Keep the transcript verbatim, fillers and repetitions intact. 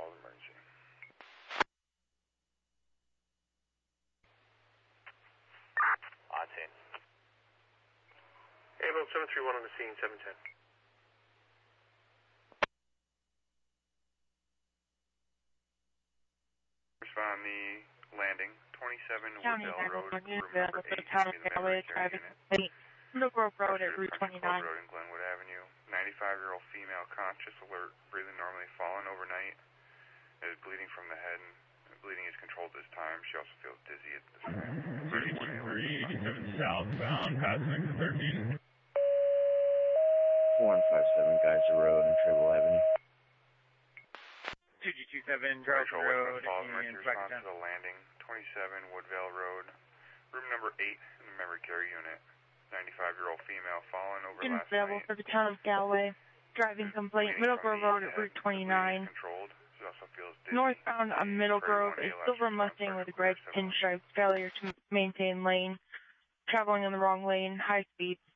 Falls emergency. On scene. Ambulance seven three one on the scene, seven ten. Respond on the landing, twenty-seven County Woodville Road, nine one one, room number the eight, town of the Galway, memory care driving unit. Middle Grove Road at Pressure, Route Country Club twenty-nine. Road in Glenwood Avenue. ninety-five-year-old female, conscious, alert, breathing normally, fallen overnight. Is bleeding from the head, and bleeding is controlled this time. She also feels dizzy at this time. thirty-one southbound, passing thirteen. one five seven Geyser Road and Tribble Avenue. two G two seven Charleston Road in response to the landing, twenty-seven Woodvale Road, room number eight in the memory care unit. ninety-five-year-old female, fallen over last available night. for the town of Galway. Driving complaint, Middle Grove Road at Route twenty-nine. Northbound on Middle Grove, a silver Mustang with a gray pinstripes, failure to maintain lane. Traveling in the wrong lane, high speed.